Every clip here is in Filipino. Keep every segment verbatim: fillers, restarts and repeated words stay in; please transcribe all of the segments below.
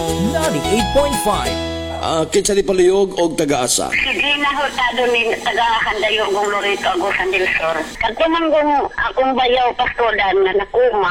ninety-eight point five. Ah, kinsa ni palihog og taga-asa? Sige na hurtado ni taga-Handayong kong Lorito Agusan del Sur. Kagkumanggong akong bayaw pastodan na nakuma.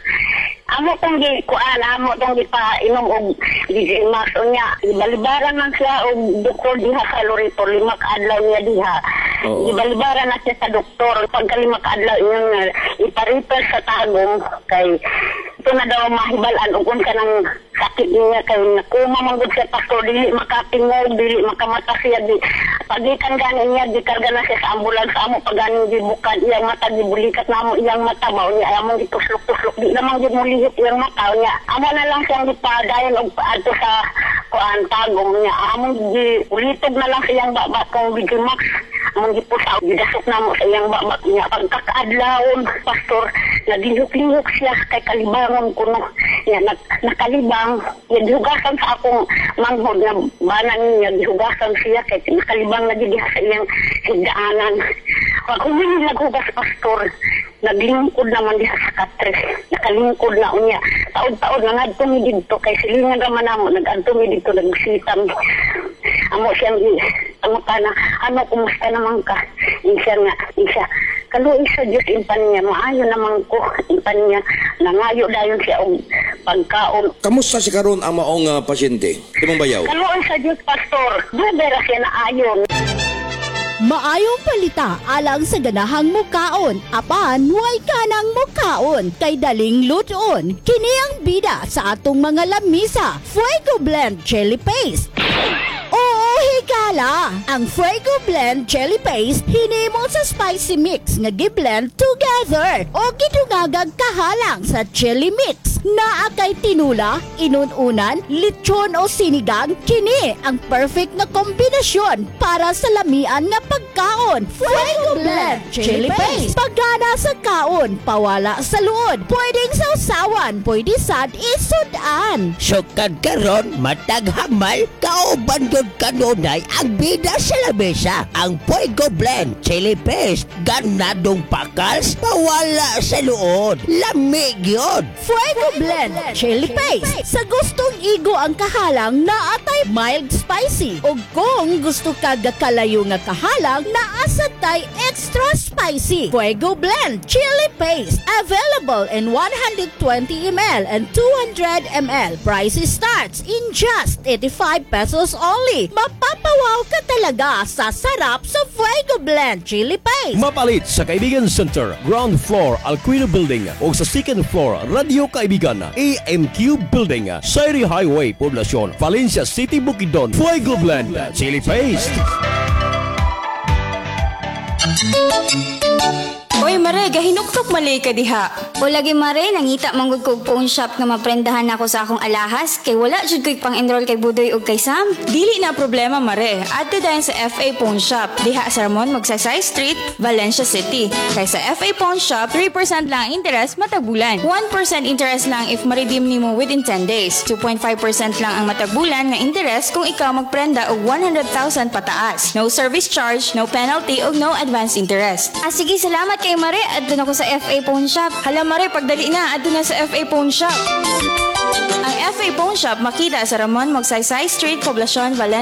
Amo kong di kuan, amo kong di pa inom og D J Max niya. Ibalibaran man siya og doktor diha sa Lorito, lima ka adlaw niya diha. Oo. Ibalibaran na siya sa doktor. Pagka lima ka adlaw niya, ipa-refer sa tagong kay ito na daw mahibalan ug unsa nang sakit niya kay nakuma man gud siya pastor dili makapingog dili makamata siya di pagikan gani niya di karga na siya sa ambulans amo pagani gibukad iyang mata gibulikat namo iyang mata mao niya amo gituslok-tuslok di namang gid mulihit iyang mata niya amo na lang siyang gipadayon og adto sa kuan tagong niya amo gulitog na lang siyang baba kung bigimax amo gipusaw gidasok namo sa iyang baba niya pagkakaadlawon pastor naglihok-lihok siya kay kalibangon kuno niya nak nakalibang gihugasan sa akong manghod na banan niya gihugasan siya kay nakalibang na gid sa iyang higdaanan pag umili naghugas pastor naglingkod naman diha sa katres nakalingkod na unya taod-taod na ngadto mi didto kay silingan ra man namo nagadto mi didto nagsitam amo siyang amo kana ano kumusta naman ka insya nga insya kaluoy sa Diyos impan niya maayo naman ko impan niya nangayo dayon siya og pagkaon. Kamusta si karon ang maong uh, pasyente? Timong bayaw. Kaluoy sa Diyos pastor dubera siya na ayon. Maayong palita alang sa ganahang mukaon, apan way kanang mukaon kay daling luton. Kini ang bida sa atong mga lamisa, Fuego Blend Chili Paste. Oo, higala! Ang Fuego Blend Chili Paste hinimo sa spicy mix nga gi-blend together o gidungagag kahalang sa chili mix. Naa kay tinula, inununan, lechon o sinigang, kini ang perfect na kombinasyon para sa lamian nga pagkaon. Fuego Blend Chili Paste. Pagana sa kaon, pawala sa luod. Pwedeng sausawan, pwede sad isudan. Sukad karon matag hamal kauban gud kanunay ang bida sa lamesa. Ang Fuego Blend Chili Paste ganadong pakals pawala sa luod. Lamig yun. Fuego Blend Chili Paste. Sa gustong igo ang kahalang na atay mild spicy. O kung gusto ka gakalayo nga kahalang na asatay extra spicy. Fuego Blend Chili Paste. Available in one hundred twenty milliliters and two hundred milliliters. Price starts in just eighty-five pesos only. Mapapawaw ka talaga sa sarap sa Fuego Blend Chili Paste. Mapalit sa Kaibigan Center, ground floor, Alquino Building o sa second floor, Radio Kaibigan, A M Q Building, Sairi Highway, Poblacion, Valencia City, Bukidnon. Fuego Blend Chili Paste. Oy Mare, gahinuktok malay ka diha. O lagi Mare, nangita manggod ko phone shop nga maprendahan ako sa akong alahas kay wala jud ko'y pang-enroll kay Budoy ug kay Sam. Dili na problema Mare, adto dayon sa F A Phone Shop diha sa Ramon Magsaysay Street, Valencia City. Kay sa F A Phone Shop, three percent lang ang interest matag bulan. one percent interest lang if ma-redeem nimo within ten days. two point five percent lang ang matag bulan nga interest kung ikaw magprenda og one hundred thousand pataas. No service charge, no penalty ug no advance interest. Ah sige, salamat kay Mare, adto na ko sa F A Phone Shop. Hala Mare, pagdali na adto na sa F A Phone Shop. Ang F A Phone Shop makita sa Ramon Magsaysay Street, Poblacion, Valencia